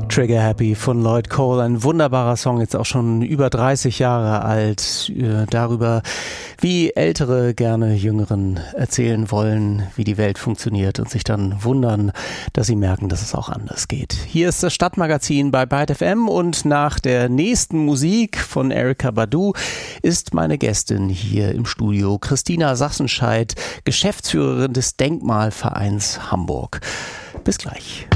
Trigger Happy von Lloyd Cole, ein wunderbarer Song, jetzt auch schon über 30 Jahre alt, darüber, wie Ältere gerne Jüngeren erzählen wollen, wie die Welt funktioniert und sich dann wundern, dass sie merken, dass es auch anders geht. Hier ist das Stadtmagazin bei Byte FM und nach der nächsten Musik von Erykah Badu ist meine Gästin hier im Studio Christina Sassenscheidt, Geschäftsführerin des Denkmalvereins Hamburg. Bis gleich.